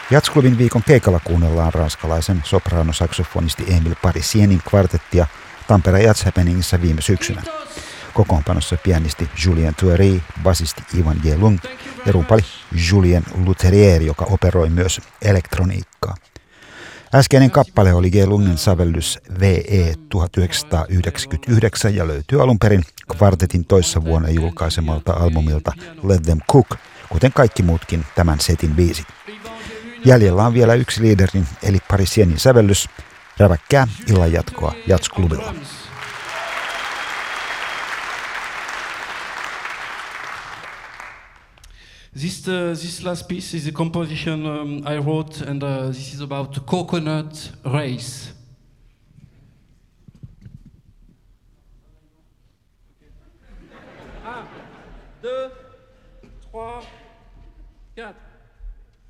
Jazzklubin viikon keikalla kuunnellaan ranskalaisen sopraanosaksophonisti Emile Parisienin kvartettia Tampereen Jazz Happeningissa viime syksynä. Kokoonpanossa pianisti Julien Thuery, basisti Ivan J. Lung ja rumpali Julien Luterier, joka operoi myös elektroniikkaa. Äskeinen kappale oli J. Lungen sävellys VE 1999 ja löytyy alun perin kvartetin toissa vuonna julkaisemalta albumilta Let Them Cook, kuten kaikki muutkin tämän setin biisit. Jäljellä on vielä yksi liiderin eli Parisienin sävellys. Räväkkää illan jatkoa Jazzklubilla. This last piece is a composition I wrote, and this is about the coconut race. 1, 2, 3, 4.